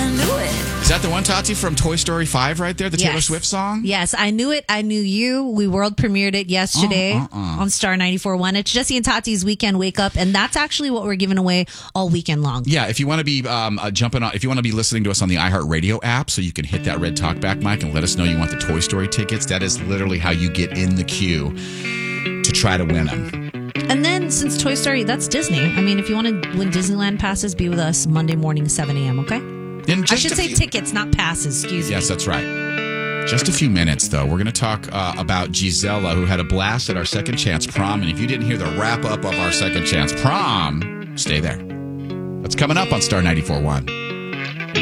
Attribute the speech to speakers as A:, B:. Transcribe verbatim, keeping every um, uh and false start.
A: I knew it.
B: Is that the one, Tati, from Toy Story five right there? The
A: Yes.
B: Taylor Swift song?
A: Yes, I knew it. I knew you. We world premiered it yesterday
B: Uh, uh, uh.
A: on Star ninety-four point one. It's Jesse and Tati's Weekend Wake Up, and that's actually what we're giving away all weekend long.
B: Yeah, if you want to be um, uh, jumping on, if you want to be listening to us on the iHeartRadio app, so you can hit that red talkback mic and let us know you want the Toy Story tickets. That is literally how you get in the queue to try to win them.
A: And then, since Toy Story, that's Disney. I mean, if you want to win Disneyland passes, be with us Monday morning, seven a.m., okay?
B: In
A: I
B: just
A: should
B: a
A: say
B: few-
A: tickets, not passes. Excuse
B: Yes,
A: me.
B: that's right. Just a few minutes, though. We're going to talk uh, about Gisela, who had a blast at our Second Chance Prom. And if you didn't hear the wrap-up of our Second Chance Prom, stay there. That's coming up on Star ninety-four point one.